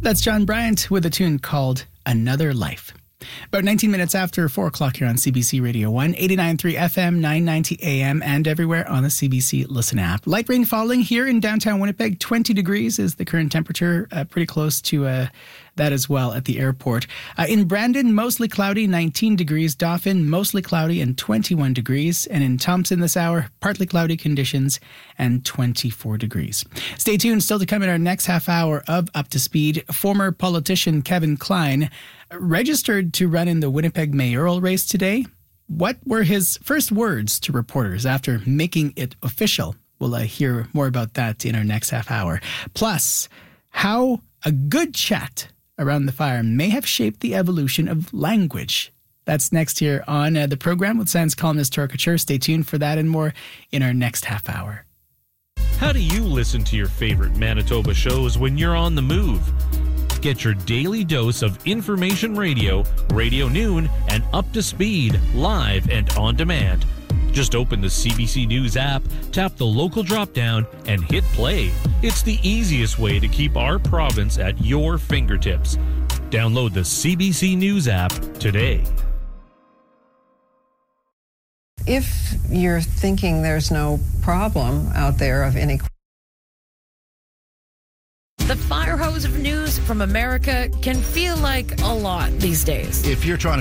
That's John Bryant with a tune called Another Life. About 19 minutes after 4 o'clock here on CBC Radio 1, 89.3 FM, 990 AM, and everywhere on the CBC Listen app. Light rain falling here in downtown Winnipeg. 20 degrees is the current temperature, pretty close to that as well at the airport. In Brandon, mostly cloudy, 19 degrees. Dauphin, mostly cloudy and 21 degrees. And in Thompson this hour, partly cloudy conditions and 24 degrees. Stay tuned. Still to come in our next half hour of Up to Speed. Former politician Kevin Klein registered to run in the Winnipeg mayoral race today. What were his first words to reporters after making it official? We'll hear more about that in our next half hour. Plus, how a good chat around the fire may have shaped the evolution of language. That's next here on the program with science columnist Tora Couture. Stay tuned for that and more in our next half hour. How do you listen to your favorite Manitoba shows when you're on the move? Get your daily dose of information radio, Radio Noon, and Up to Speed, live and on demand. Just open the CBC News app, tap the local drop-down, and hit play. It's the easiest way to keep our province at your fingertips. Download the CBC News app today. If you're thinking there's no problem out there of inequality, the fire hose of news from America can feel like a lot these days. If you're trying to